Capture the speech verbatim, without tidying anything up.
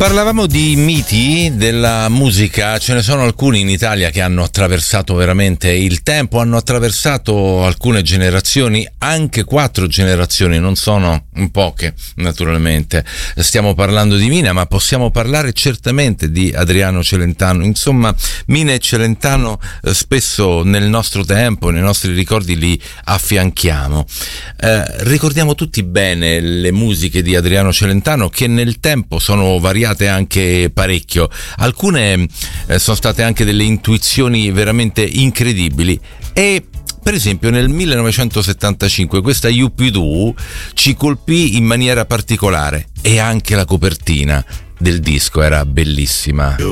Parlavamo di miti della musica, ce ne sono alcuni in Italia che hanno attraversato veramente il tempo, hanno attraversato alcune generazioni, anche quattro generazioni, non sono poche naturalmente. Stiamo parlando di Mina, ma possiamo parlare certamente di Adriano Celentano. Insomma, Mina e Celentano eh, spesso nel nostro tempo, nei nostri ricordi li affianchiamo. Eh, ricordiamo tutti bene le musiche di Adriano Celentano, che nel tempo sono variate anche parecchio. Alcune eh, sono state anche delle intuizioni veramente incredibili, e per esempio nel millenovecentosettantacinque questa Yuppidoo ci colpì in maniera particolare, e anche la copertina del disco era bellissima.